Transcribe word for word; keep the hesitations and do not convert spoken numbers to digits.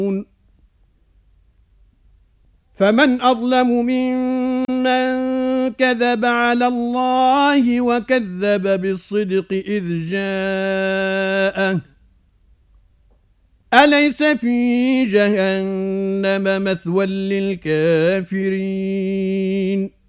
فمن أظلم ممن كذب على الله وكذب بالصدق إذ جاءه أليس في جهنم مثوى للكافرين